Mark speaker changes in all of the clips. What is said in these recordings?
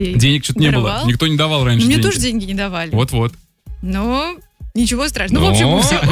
Speaker 1: Денег что-то не было. Никто не давал раньше
Speaker 2: Мне
Speaker 1: деньги.
Speaker 2: тоже деньги не давали.
Speaker 1: Вот-вот.
Speaker 2: Но ничего страшного. Ну, в общем, все.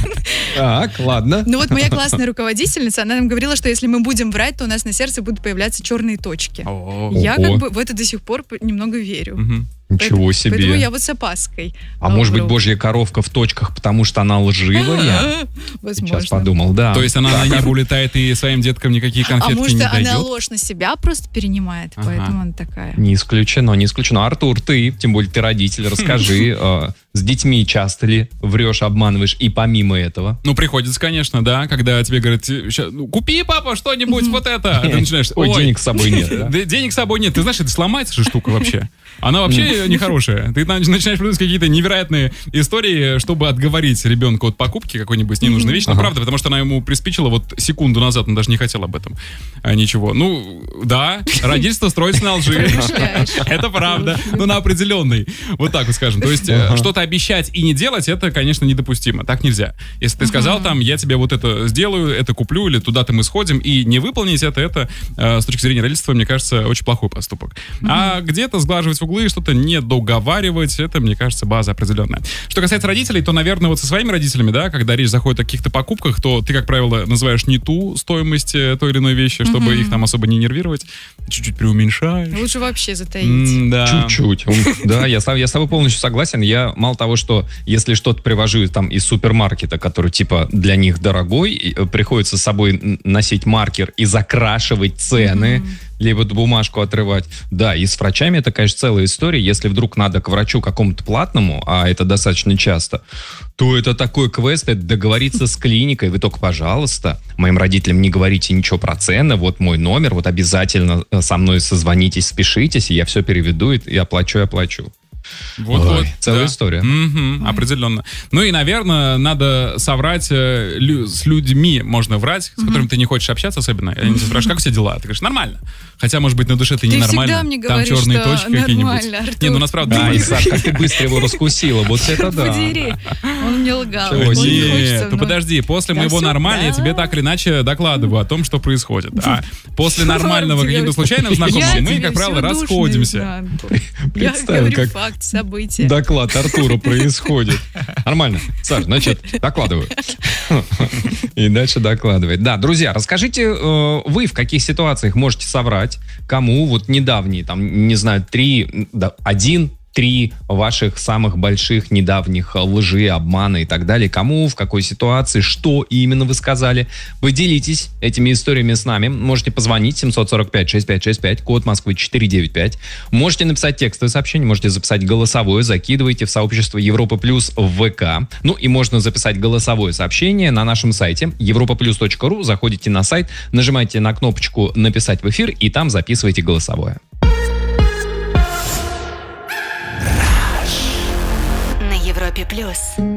Speaker 3: Так, ладно.
Speaker 2: Ну вот моя классная руководительница, она нам говорила, что если мы будем врать, то у нас на сердце будут появляться черные точки. Я как бы в это до сих пор немного верю.
Speaker 3: Ничего себе.
Speaker 2: Поэтому я вот с опаской.
Speaker 3: А может быть, божья коровка в точках, потому что она лживая?
Speaker 2: Возможно.
Speaker 3: Сейчас подумал, да.
Speaker 1: То есть она на небо улетает и своим деткам никакие конфетки не дает?
Speaker 2: А может, она ложь на себя просто перенимает, поэтому она такая.
Speaker 3: Не исключено, не исключено. Артур, ты, тем более ты родитель, расскажи, с детьми часто ли врешь, обманываешь и помимо этого?
Speaker 1: Ну, приходится, конечно, да, когда тебе говорят, купи, папа, что-нибудь, вот это. А ты начинаешь,
Speaker 3: ой, денег с собой нет, да?
Speaker 1: Денег с собой нет. Ты знаешь, это сломается же штука вообще. Она вообще нехорошая. Ты начинаешь придумывать какие-то невероятные истории, чтобы отговорить ребенка от покупки какой-нибудь ненужной вещи. Ну, правда, потому что она ему приспичила вот секунду назад, он даже не хотел об этом ничего. Ну, да, родительство строится на лжи. Это правда, но на определенной. Вот так вот скажем. То есть что-то обещать и не делать, это, конечно, недопустимо. Так нельзя. Если ты сказал там, я тебе вот это сделаю, это куплю, или туда-то мы сходим, и не выполнить это с точки зрения родительства, мне кажется, очень плохой поступок. А где-то сглаживать углы, что-то не договаривать, это, мне кажется, база определенная. Что касается родителей, то, наверное, вот со своими родителями, да, когда речь заходит о каких-то покупках, то ты, как правило, называешь не ту стоимость той или иной вещи, чтобы их там особо не нервировать, чуть-чуть преуменьшаешь.
Speaker 2: Лучше вообще затаить.
Speaker 1: Да.
Speaker 3: Чуть-чуть. Да, я с тобой полностью согласен. Я мало того, что если что-то привожу там из супермаркета, который типа для них дорогой, приходится с собой носить маркер и закрашивать цены, либо бумажку отрывать. Да, и с врачами это, конечно, целая история. Если вдруг надо к врачу какому-то платному, а это достаточно часто, то это такой квест, это договориться с клиникой. Вы только, пожалуйста, моим родителям не говорите ничего про цены, вот мой номер, вот обязательно со мной созвонитесь, спешитесь, и я все переведу и оплачу.
Speaker 1: Вот,
Speaker 3: целая история.
Speaker 1: Определенно. Ну и, наверное, надо соврать с людьми, можно врать, с которыми ты не хочешь общаться особенно. Они тебя спрашивают, как у тебя дела? Ты говоришь, нормально. Хотя, может быть, на душе ты ненормально.
Speaker 2: Ты всегда мне
Speaker 1: там
Speaker 2: говоришь,
Speaker 1: черные
Speaker 2: что
Speaker 1: точки какие-нибудь.
Speaker 2: Артур.
Speaker 1: Не, ну у нас правда...
Speaker 3: Да, и Саш, как ты быстро его раскусила. Вот это да.
Speaker 2: Подери. Он мне лгал.
Speaker 1: Нет, ну подожди, после моего нормально я тебе так или иначе докладываю о том, что происходит. А после нормального каким-то случайным знакомым мы, как правило, расходимся.
Speaker 2: Я говорю факт, события.
Speaker 3: Доклад Артура происходит. Нормально. Саш, значит, докладываю. И дальше докладывает. Да, друзья, расскажите, вы в каких ситуациях можете соврать, кому вот недавние, там, не знаю, 3 ваших самых больших недавних лжи, обмана и так далее. Кому, в какой ситуации, что именно вы сказали. Вы делитесь этими историями с нами. Можете позвонить 745-6565, код Москвы 495. Можете написать текстовое сообщение, можете записать голосовое, закидывайте в сообщество Европа Плюс в ВК. Ну и можно записать голосовое сообщение на нашем сайте europaplus.ru. Заходите на сайт, нажимаете на кнопочку «Написать в эфир» и там записывайте голосовое.
Speaker 4: Европе Плюс.